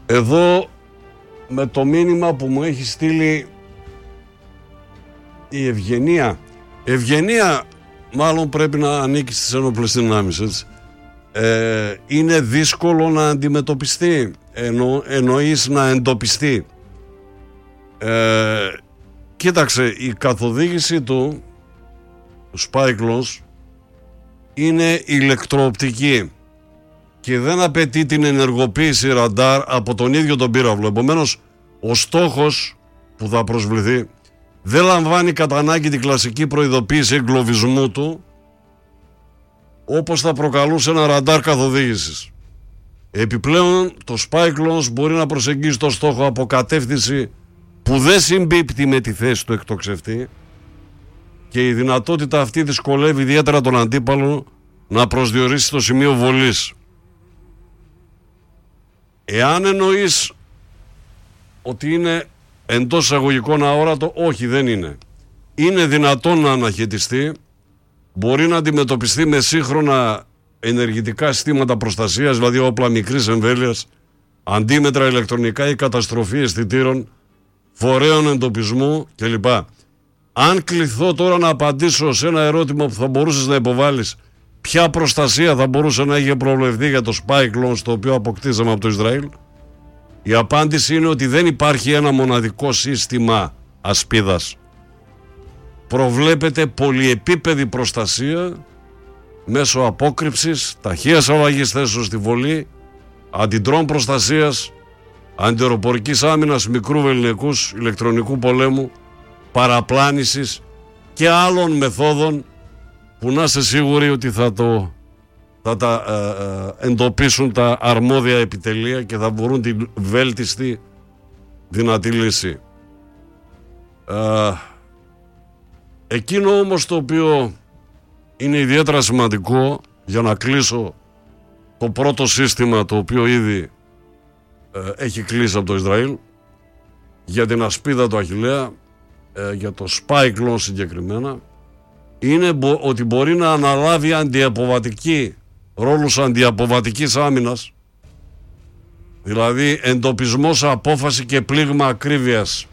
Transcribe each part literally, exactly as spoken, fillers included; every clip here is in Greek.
Εδώ με το μήνυμα που μου έχει στείλει η Ευγενία. Ευγενία μάλλον πρέπει να ανήκει στις ενόπλες δυνάμεις, έτσι. Ε, είναι δύσκολο να αντιμετωπιστεί, εννο, εννοείς να εντοπιστεί. Ε, κοίταξε, η καθοδήγηση του, του Spy-Clones είναι ηλεκτροοπτική και δεν απαιτεί την ενεργοποίηση ραντάρ από τον ίδιο τον πύραυλο. Επομένως, ο στόχος που θα προσβληθεί δεν λαμβάνει κατά ανάγκη την κλασική προειδοποίηση εγκλωβισμού του, όπως θα προκαλούσε ένα ραντάρ καθοδήγησης. Επιπλέον, το Spy-Clones μπορεί να προσεγγίσει το στόχο από κατεύθυνση που δεν συμπίπτει με τη θέση του εκτοξευτή και η δυνατότητα αυτή δυσκολεύει ιδιαίτερα τον αντίπαλο να προσδιορίσει το σημείο βολής. Εάν εννοείς ότι είναι εντός εισαγωγικών αόρατο, όχι, δεν είναι. Είναι δυνατόν να αναχαιτιστεί, μπορεί να αντιμετωπιστεί με σύγχρονα ενεργητικά συστήματα προστασίας, δηλαδή όπλα μικρής εμβέλειας, αντίμετρα ηλεκτρονικά ή καταστροφή αισθητήρων, φορέων εντοπισμού κλπ. Αν κληθώ τώρα να απαντήσω σε ένα ερώτημα που θα μπορούσες να υποβάλεις, ποια προστασία θα μπορούσε να είχε προβλεφθεί για το Spy-Clones το οποίο αποκτήσαμε από το Ισραήλ, η απάντηση είναι ότι δεν υπάρχει ένα μοναδικό σύστημα ασπίδας. Προβλέπεται πολυεπίπεδη προστασία μέσω απόκρυψης, ταχείας αλλαγής θέσεως στη βολή, αντιντρόν προστασίας, αντιεροπορικής άμυνας μικρού βεληνικούς, ηλεκτρονικού πολέμου, παραπλάνησης και άλλων μεθόδων που να είσαι σίγουροι ότι θα, το, θα τα ε, ε, εντοπίσουν τα αρμόδια επιτελεία και θα μπορούν την βέλτιστη δυνατή λύση. Ε, εκείνο όμως το οποίο είναι ιδιαίτερα σημαντικό, για να κλείσω το πρώτο σύστημα το οποίο ήδη ε, έχει κλείσει από το Ισραήλ, για την ασπίδα του Αχιλλέα, ε, για το Spy-Clones συγκεκριμένα, είναι μπο, ότι μπορεί να αναλάβει αντιαποβατική, ρόλους αντιαποβατικής άμυνας, δηλαδή εντοπισμός, απόφαση και πλήγμα ακρίβειας.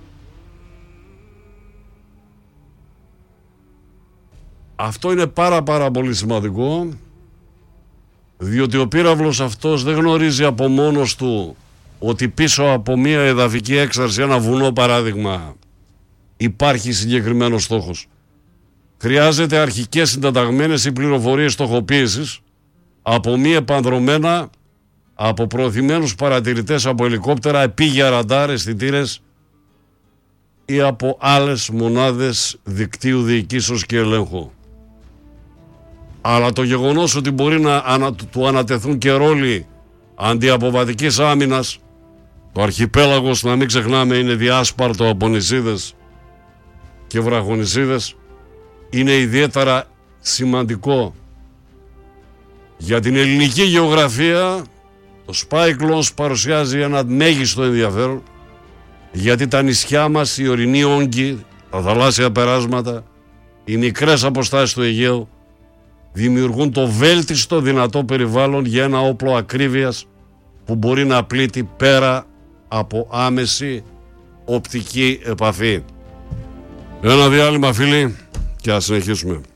Αυτό είναι πάρα πάρα πολύ σημαντικό, διότι ο πύραυλος αυτός δεν γνωρίζει από μόνος του ότι πίσω από μια εδαφική έξαρση, ένα βουνό παράδειγμα, υπάρχει συγκεκριμένος στόχος. Χρειάζεται αρχικές συντεταγμένες ή πληροφορίες στοχοποίησης από μη επανδρομένα, από προωθημένους παρατηρητές από ελικόπτερα, επίγεια ραντάρ, αισθητήρες ή από άλλες μονάδες δικτύου διοικήσεως και ελέγχου. Αλλά το γεγονός ότι μπορεί να ανα, του ανατεθούν και ρόλοι αντιαποβατικής άμυνας, το αρχιπέλαγος, να μην ξεχνάμε, είναι διάσπαρτο από νησίδες και βραχονησίδες, είναι ιδιαίτερα σημαντικό. Για την ελληνική γεωγραφία το Spy-Clones παρουσιάζει ένα μέγιστο ενδιαφέρον, γιατί τα νησιά μας, οι ορεινοί όγκοι, τα θαλάσσια περάσματα, οι μικρές αποστάσεις του Αιγαίου δημιουργούν το βέλτιστο δυνατό περιβάλλον για ένα όπλο ακρίβειας που μπορεί να πλήττει πέρα από άμεση οπτική επαφή. Ένα διάλειμμα, φίλοι, και ας συνεχίσουμε.